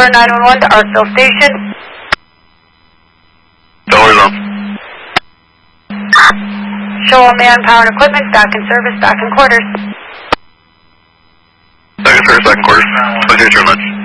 911 to Artsville Station. Dollars on. Show all manpower and equipment, back in service, back in quarters. Back in service, back in quarters. Let's do your turn lunch.